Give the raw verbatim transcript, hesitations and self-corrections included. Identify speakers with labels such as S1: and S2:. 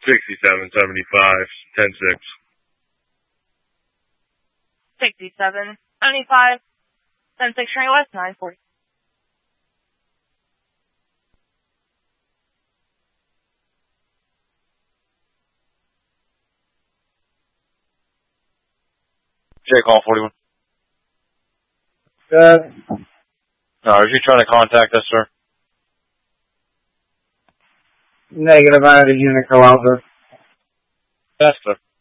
S1: sixty-seven seventy-five, ten six.
S2: sixty-seven seventy-five, ten six, Train West, nine forty.
S3: J call forty-one.
S4: Good.
S3: No, are you trying to contact us, sir?
S4: Negative, I had a unit go out there.
S3: Yes, sir.